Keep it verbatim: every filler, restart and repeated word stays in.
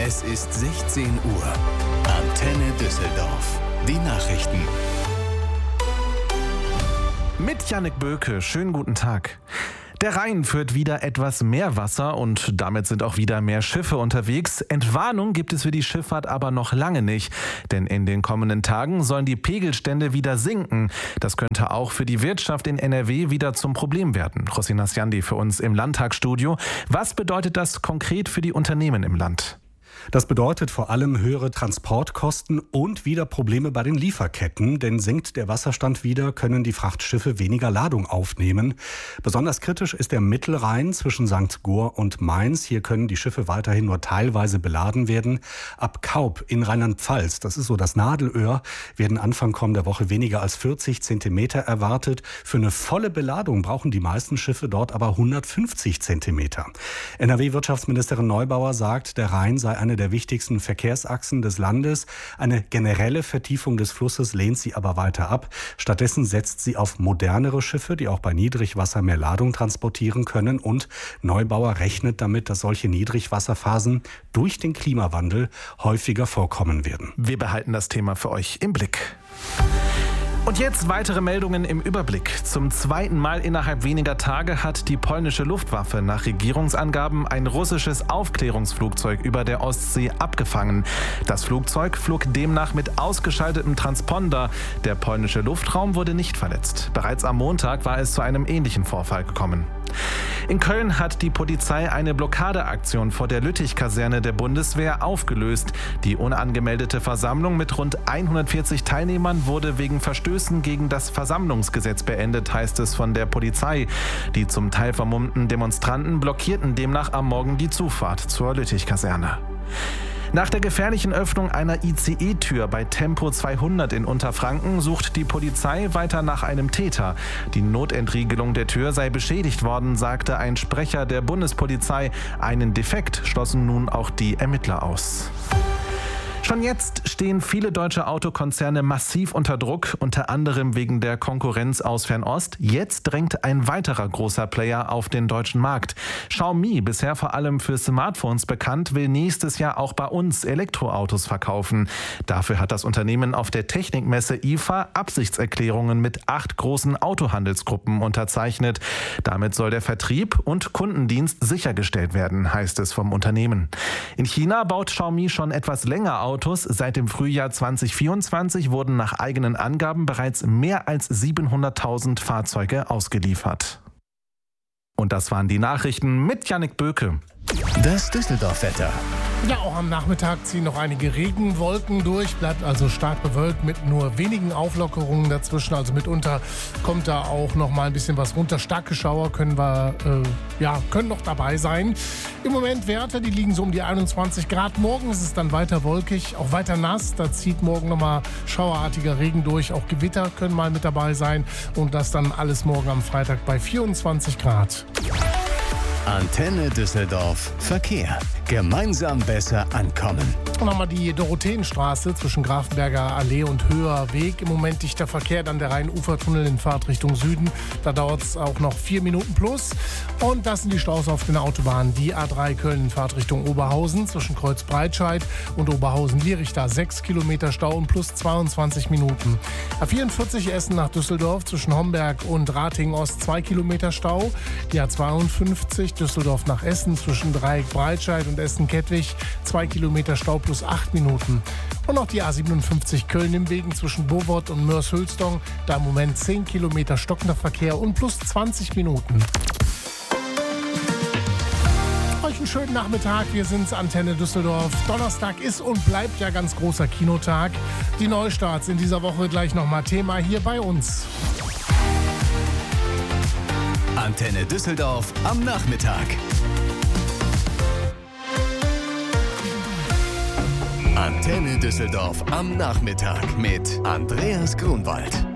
Es ist sechzehn Uhr. Antenne Düsseldorf. Die Nachrichten. Mit Jannik Böke. Schönen guten Tag. Der Rhein führt wieder etwas mehr Wasser und damit sind auch wieder mehr Schiffe unterwegs. Entwarnung gibt es für die Schifffahrt aber noch lange nicht, denn in den kommenden Tagen sollen die Pegelstände wieder sinken. Das könnte auch für die Wirtschaft in N R W wieder zum Problem werden. Rosina Sjandi für uns im Landtagsstudio. Was bedeutet das konkret für die Unternehmen im Land? Das bedeutet vor allem höhere Transportkosten und wieder Probleme bei den Lieferketten, denn sinkt der Wasserstand wieder, können die Frachtschiffe weniger Ladung aufnehmen. Besonders kritisch ist der Mittelrhein zwischen Sankt Goar und Mainz. Hier können die Schiffe weiterhin nur teilweise beladen werden. Ab Kaub in Rheinland-Pfalz, das ist so das Nadelöhr, werden Anfang kommender Woche weniger als vierzig Zentimeter erwartet. Für eine volle Beladung brauchen die meisten Schiffe dort aber hundertfünfzig Zentimeter. N R W-Wirtschaftsministerin Neubauer sagt, der Rhein sei eine der wichtigsten Verkehrsachsen des Landes. Eine generelle Vertiefung des Flusses lehnt sie aber weiter ab. Stattdessen setzt sie auf modernere Schiffe, die auch bei Niedrigwasser mehr Ladung transportieren können. Und Neubauer rechnet damit, dass solche Niedrigwasserphasen durch den Klimawandel häufiger vorkommen werden. Wir behalten das Thema für euch im Blick. Und jetzt weitere Meldungen im Überblick. Zum zweiten Mal innerhalb weniger Tage hat die polnische Luftwaffe nach Regierungsangaben ein russisches Aufklärungsflugzeug über der Ostsee abgefangen. Das Flugzeug flog demnach mit ausgeschaltetem Transponder. Der polnische Luftraum wurde nicht verletzt. Bereits am Montag war es zu einem ähnlichen Vorfall gekommen. In Köln hat die Polizei eine Blockadeaktion vor der Lüttich-Kaserne der Bundeswehr aufgelöst. Die unangemeldete Versammlung mit rund hundertvierzig Teilnehmern wurde wegen Verstößen gegen das Versammlungsgesetz beendet, heißt es von der Polizei. Die zum Teil vermummten Demonstranten blockierten demnach am Morgen die Zufahrt zur Lüttich-Kaserne. Nach der gefährlichen Öffnung einer I C E-Tür bei Tempo zweihundert in Unterfranken sucht die Polizei weiter nach einem Täter. Die Notentriegelung der Tür sei beschädigt worden, sagte ein Sprecher der Bundespolizei. Einen Defekt schlossen nun auch die Ermittler aus. Schon jetzt stehen viele deutsche Autokonzerne massiv unter Druck, unter anderem wegen der Konkurrenz aus Fernost. Jetzt drängt ein weiterer großer Player auf den deutschen Markt. Xiaomi, bisher vor allem für Smartphones bekannt, will nächstes Jahr auch bei uns Elektroautos verkaufen. Dafür hat das Unternehmen auf der Technikmesse I F A Absichtserklärungen mit acht großen Autohandelsgruppen unterzeichnet. Damit soll der Vertrieb und Kundendienst sichergestellt werden, heißt es vom Unternehmen. In China baut Xiaomi schon etwas länger Autos. Seit dem Frühjahr zwanzig vierundzwanzig wurden nach eigenen Angaben bereits mehr als siebenhunderttausend Fahrzeuge ausgeliefert. Und das waren die Nachrichten mit Jannik Böke. Das Düsseldorf-Wetter. Ja, auch am Nachmittag ziehen noch einige Regenwolken durch, bleibt also stark bewölkt mit nur wenigen Auflockerungen dazwischen. Also mitunter kommt da auch noch mal ein bisschen was runter. Starke Schauer können wir, äh, ja, können noch dabei sein. Im Moment Werte, die liegen so um die einundzwanzig Grad. Morgen ist es dann weiter wolkig, auch weiter nass. Da zieht morgen noch mal schauerartiger Regen durch. Auch Gewitter können mal mit dabei sein. Und das dann alles morgen am Freitag bei vierundzwanzig Grad. Antenne Düsseldorf Verkehr. Gemeinsam besser ankommen. Und nochmal die Dorotheenstraße zwischen Grafenberger Allee und Höher Weg. Im Moment dichter Verkehr, dann der Rhein-Ufer-Tunnel in Fahrt Richtung Süden. Da dauert es auch noch vier Minuten plus. Und das sind die Staus auf den Autobahnen. Die A drei Köln in Fahrt Richtung Oberhausen zwischen Kreuz Breitscheid und Oberhausen-Lierich. Da sechs Kilometer Stau und plus zweiundzwanzig Minuten. A vierundvierzig Essen nach Düsseldorf zwischen Homberg und Ratingen-Ost zwei Kilometer Stau. Die A zweiundfünfzig Düsseldorf nach Essen zwischen Dreieck Breitscheid und Essen-Kettwig zwei Kilometer Stau plus acht Minuten. Und noch die A siebenundfünfzig Köln im Wegen zwischen Bovot und Mörs-Hülsdong. Da im Moment zehn Kilometer stockender Verkehr und plus zwanzig Minuten. Euch einen schönen Nachmittag. Wir sind Antenne Düsseldorf. Donnerstag ist und bleibt ja ganz großer Kinotag. Die Neustarts in dieser Woche gleich nochmal Thema hier bei uns. Antenne Düsseldorf am Nachmittag. Antenne Düsseldorf am Nachmittag mit Andreas Grunwald.